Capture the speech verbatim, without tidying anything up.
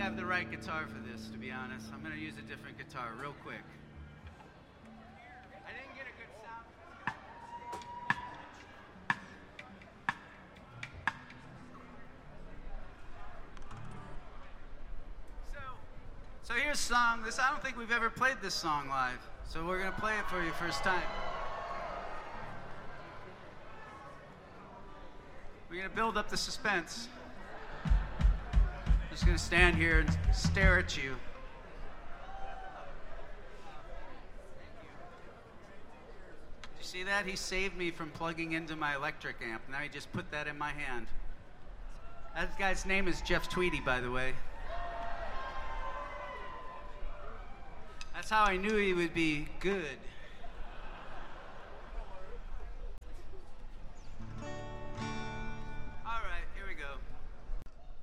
have the right guitar for this, to be honest. I'm going to use a different guitar real quick. I didn't get a good sound. So, so here's a song. This, I don't think we've ever played this song live. So we're going to play it for you first time. We're going to build up the suspense. Just going to stand here and stare at you. Did you see that? He saved me from plugging into my electric amp. Now he just put that in my hand. That guy's name is Jeff Tweedy, by the way. That's how I knew he would be good.